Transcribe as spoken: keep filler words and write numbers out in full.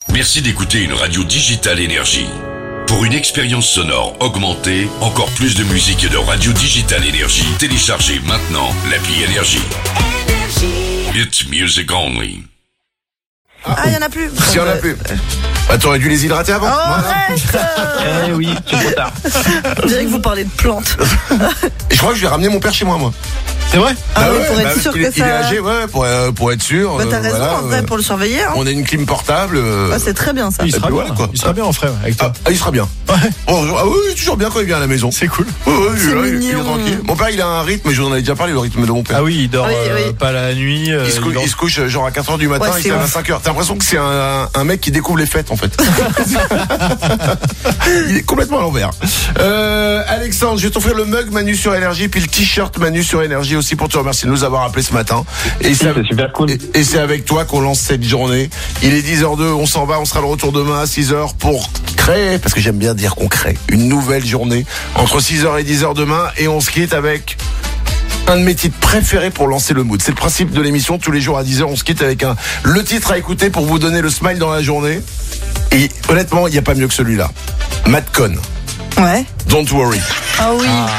Merci d'écouter une radio digitale Énergie. Pour une expérience sonore augmentée, encore plus de musique et de radio digitale Énergie, téléchargez maintenant l'appli Énergie. It's music only. Ah, il y en a plus. Si y en a plus. Bah, t'aurais dû les hydrater avant. Oh, arrête. Eh oui, c'est trop tard. On dirait que vous parlez de plantes. Et je crois que je vais ramener mon père chez moi, moi. C'est vrai? Ah bah oui, ouais, pour bah être sûr il, que il ça... est âgé, ouais, pour, euh, pour être sûr. Bah, t'as euh, raison, voilà, en vrai, euh, pour le surveiller. Hein. On a une clim portable. Euh... Ah, c'est très bien, ça. Il sera puis bien, voilà, quoi. il sera bien en frère avec toi. Ah, il sera bien. Ouais. Oh, ah oui, il est toujours bien quand il vient à la maison. C'est cool. Ouais, ouais, C'est il, est là, il- il est mignon. tranquille. Mon père, il a un rythme, je vous en avais déjà parlé, le rythme de mon père. Ah oui, il dort Oui, euh, oui. pas la nuit. euh, Il se, cou- il dort- il se couche genre à quatre heures du matin, Ouais, il c'est se lève à ouf. cinq heures. T'as l'impression que c'est un, un mec qui découvre les fêtes en fait. Il est complètement à l'envers. Euh, Alexandre, je vais t'offrir le mug Manu sur Énergie puis le t-shirt Manu sur Énergie aussi pour te remercier de nous avoir appelé ce matin. Et c'est C'est super cool. et, et c'est avec toi qu'on lance cette journée. Il est dix heures deux, on s'en va, on sera de retour demain à six heures pour créer, parce que j'aime bien dire qu'on crée, une nouvelle journée entre six heures et dix heures demain, et on se quitte avec un de mes titres préférés pour lancer le mood. C'est le principe de l'émission, tous les jours à dix heures, on se quitte avec un le titre à écouter pour vous donner le smile dans la journée. Et honnêtement, il n'y a pas mieux que celui-là. Madcon, Ouais. Don't Worry. Ah oui.